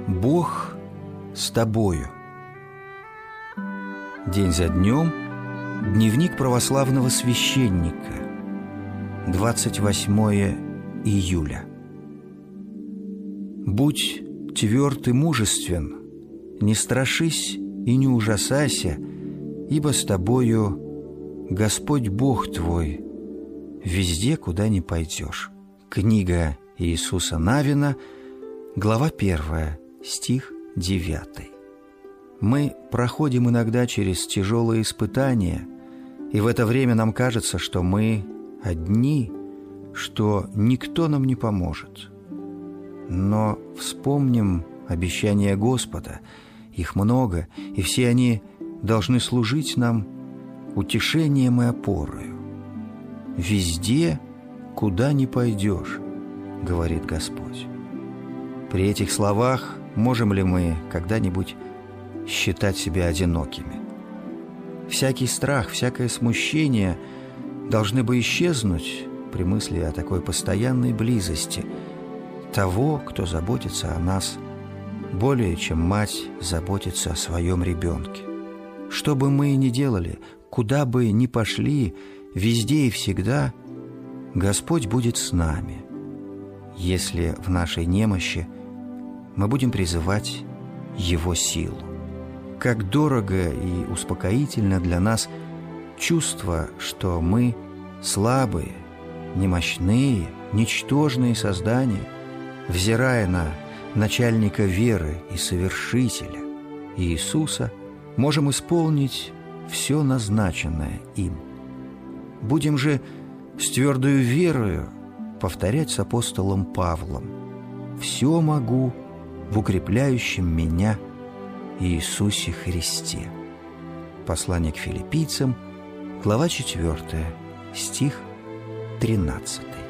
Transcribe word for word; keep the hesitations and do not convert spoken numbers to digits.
Бог с тобою. День за днем. Дневник православного священника. двадцать восьмое июля. Будь тверд и мужествен, не страшись и не ужасайся, ибо с тобою Господь Бог твой везде, куда ни пойдешь. Книга Иисуса Навина, глава первая, стих девятый. Мы проходим иногда через тяжелые испытания, и в это время нам кажется, что мы одни, что никто нам не поможет. Но вспомним обещания Господа, их много, и все они должны служить нам утешением и опорою. «Везде, куда ни пойдешь», — говорит Господь. При этих словах можем ли мы когда-нибудь считать себя одинокими? Всякий страх, всякое смущение должны бы исчезнуть при мысли о такой постоянной близости того, кто заботится о нас более, чем мать заботится о своем ребенке. Что бы мы ни делали, куда бы ни пошли, везде и всегда Господь будет с нами, если в нашей немощи мы будем призывать Его силу. Как дорого и успокоительно для нас чувство, что мы слабые, немощные, ничтожные создания, взирая на начальника веры и совершителя Иисуса, можем исполнить все назначенное им. Будем же с твердою верою повторять с апостолом Павлом: «Все могу в укрепляющем меня Иисусе Христе». Послание к филиппийцам, глава четвёртая, стих тринадцатый.